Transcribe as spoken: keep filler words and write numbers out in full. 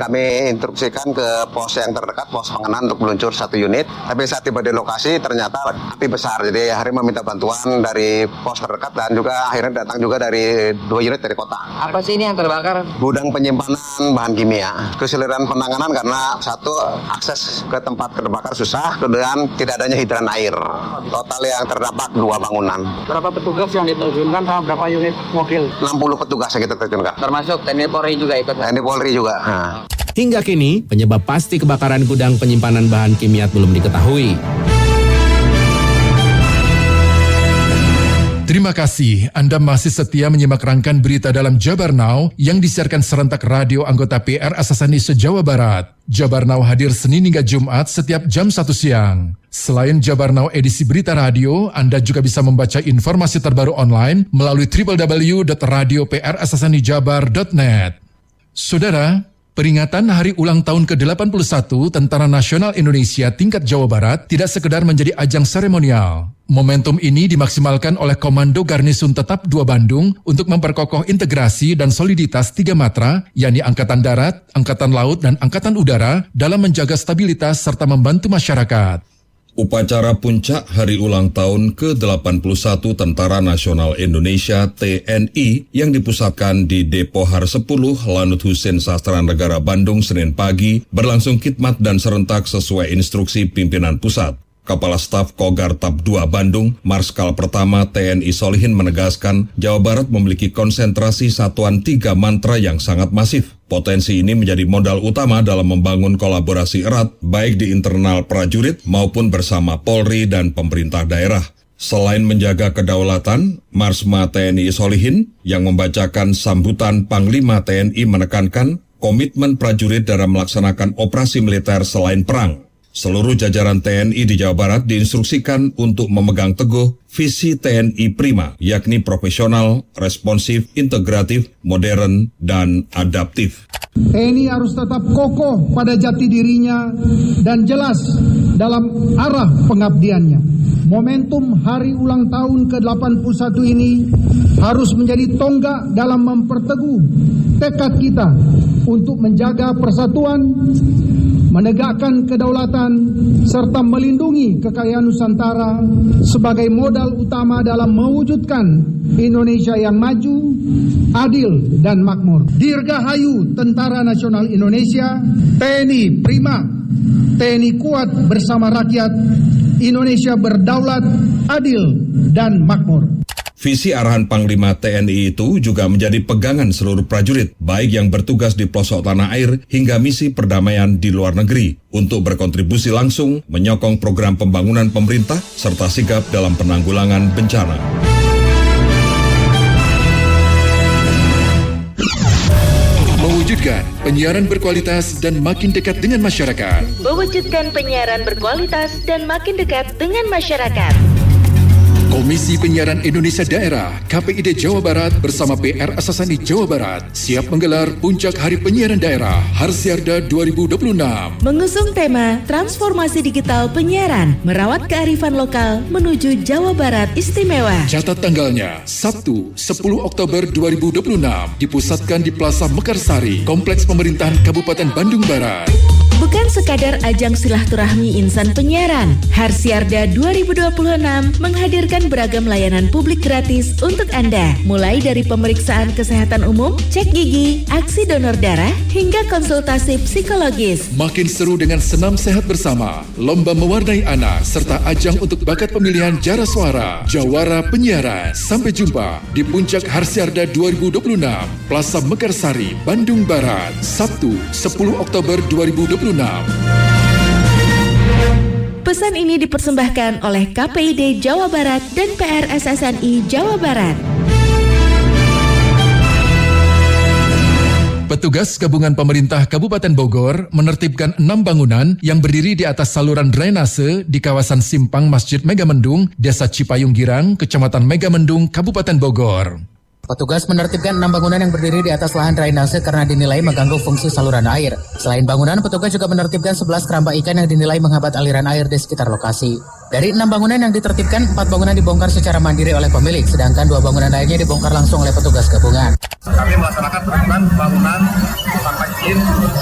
kami instruksikan ke pos yang terdekat, pos pengenan untuk meluncur satu unit. Tapi saat tiba di lokasi ternyata api besar. Jadi hari meminta bantuan dari pos terdekat dan juga akhirnya datang juga dari dua unit dari kota. Apa sih ini yang terbakar? Gudang penyimpanan bahan kimia. Kesulitan penanganan karena satu, akses ke tempat terbakar susah, kemudian tidak adanya hidran air. Total yang terdampak dua bangunan. Berapa petugas yang diterjunkan sama berapa unit mobil? enam puluh petugas yang kita terjunkan. Termasuk T N I Polri juga ikut? T N I Polri juga. Nah. Hingga kini, penyebab pasti kebakaran gudang penyimpanan bahan kimia belum diketahui. Terima kasih Anda masih setia menyimak rangkaian berita dalam Jabar Now yang disiarkan serentak radio anggota P R Asasani se-Jawa Barat. Jabar Now hadir Senin hingga Jumat setiap jam satu siang. Selain Jabar Now edisi berita radio, Anda juga bisa membaca informasi terbaru online melalui w w w dot radio p r asasani jabar dot net. Saudara, peringatan hari ulang tahun ke delapan puluh satu Tentara Nasional Indonesia tingkat Jawa Barat tidak sekedar menjadi ajang seremonial. Momentum ini dimaksimalkan oleh Komando Garnisun Tetap dua Bandung untuk memperkokoh integrasi dan soliditas tiga matra, yakni Angkatan Darat, Angkatan Laut, dan Angkatan Udara dalam menjaga stabilitas serta membantu masyarakat. Upacara puncak hari ulang tahun ke delapan puluh satu Tentara Nasional Indonesia T N I yang dipusatkan di Depo Har sepuluh Lanut Husein Sastra Negara Bandung Senin pagi berlangsung khidmat dan serentak sesuai instruksi pimpinan pusat. Kepala Staf Kogartab dua Bandung, Marskal Pertama T N I Solihin menegaskan Jawa Barat memiliki konsentrasi satuan tiga mantra yang sangat masif. Potensi ini menjadi modal utama dalam membangun kolaborasi erat baik di internal prajurit maupun bersama Polri dan pemerintah daerah. Selain menjaga kedaulatan, Marsma T N I Solihin yang membacakan sambutan Panglima T N I menekankan komitmen prajurit dalam melaksanakan operasi militer selain perang. Seluruh jajaran T N I di Jawa Barat diinstruksikan untuk memegang teguh visi T N I Prima, yakni profesional, responsif, integratif, modern, dan adaptif. T N I harus tetap kokoh pada jati dirinya dan jelas dalam arah pengabdiannya. Momentum hari ulang tahun ke delapan puluh satu ini harus menjadi tonggak dalam memperteguh tekad kita untuk menjaga persatuan, menegakkan kedaulatan, serta melindungi kekayaan Nusantara sebagai modal utama dalam mewujudkan Indonesia yang maju, adil, dan makmur. Dirgahayu Tentara Nasional Indonesia, T N I Prima, T N I kuat bersama rakyat, Indonesia berdaulat, adil, dan makmur. Visi arahan Panglima T N I itu juga menjadi pegangan seluruh prajurit, baik yang bertugas di pelosok tanah air hingga misi perdamaian di luar negeri, untuk berkontribusi langsung menyokong program pembangunan pemerintah serta sigap dalam penanggulangan bencana. Mewujudkan penyiaran berkualitas dan makin dekat dengan masyarakat. Mewujudkan penyiaran berkualitas dan makin dekat dengan masyarakat. Komisi Penyiaran Indonesia Daerah K P I D Jawa Barat bersama P R Asasani Jawa Barat siap menggelar Puncak Hari Penyiaran Daerah Harsiarda dua ribu dua puluh enam. Mengusung tema Transformasi Digital Penyiaran, Merawat Kearifan Lokal Menuju Jawa Barat Istimewa. Catat tanggalnya, Sabtu sepuluh Oktober dua ribu dua puluh enam, dipusatkan di Plaza Mekarsari, Kompleks Pemerintahan Kabupaten Bandung Barat. Bukan sekadar ajang silaturahmi insan penyiaran, Harsiarda dua ribu dua puluh enam menghadirkan beragam layanan publik gratis untuk Anda, mulai dari pemeriksaan kesehatan umum, cek gigi, aksi donor darah, hingga konsultasi psikologis. Makin seru dengan senam sehat bersama, lomba mewarnai anak, serta ajang untuk bakat pemilihan jara suara, jawara penyiaran. Sampai jumpa di Puncak Harsiarda dua ribu dua puluh enam, Plaza Mekarsari, Bandung Barat, Sabtu sepuluh Oktober dua ribu dua puluh enam. Pesan ini dipersembahkan oleh K P I D Jawa Barat dan P R S S N I Jawa Barat. Petugas Gabungan Pemerintah Kabupaten Bogor menertibkan enam bangunan yang berdiri di atas saluran drainase di kawasan Simpang Masjid Megamendung, Desa Cipayung Girang, Kecamatan Megamendung, Kabupaten Bogor. Petugas menertibkan enam bangunan yang berdiri di atas lahan drainase karena dinilai mengganggu fungsi saluran air. Selain bangunan, petugas juga menertibkan sebelas keramba ikan yang dinilai menghambat aliran air di sekitar lokasi. Dari enam bangunan yang ditertibkan, empat bangunan dibongkar secara mandiri oleh pemilik, sedangkan dua bangunan lainnya dibongkar langsung oleh petugas gabungan. Kami melaksanakan penertiban bangunan tanpa izin